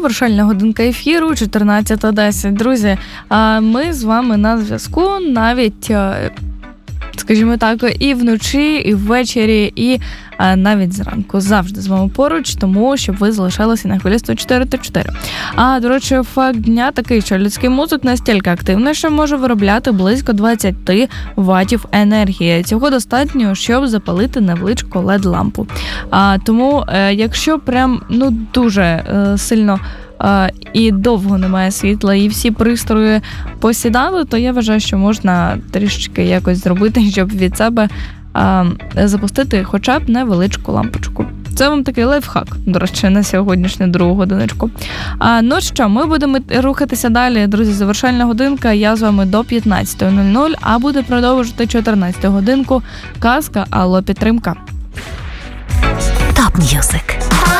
завершальна годинка ефіру, 14:10. Друзі, ми з вами на зв'язку навіть, скажімо так, і вночі, і ввечері, і навіть зранку. Завжди з вами поруч, тому щоб ви залишалися на хвилі 104.4. До речі, факт дня такий, що людський мозок настільки активний, що може виробляти близько 20 ваттів енергії. Цього достатньо, щоб запалити невеличку LED-лампу. Тому, якщо прям, дуже сильно і довго немає світла, і всі пристрої посідали, то я вважаю, що можна трішечки якось зробити, щоб від себе запустити хоча б невеличку лампочку. Це вам такий лайфхак, до речі, на сьогоднішню другу годиночку. Що, ми будемо рухатися далі, друзі, завершальна годинка, я з вами до 15:00, а буде продовжувати 14 годинку казка, алло, підтримка. Топ М'юзик.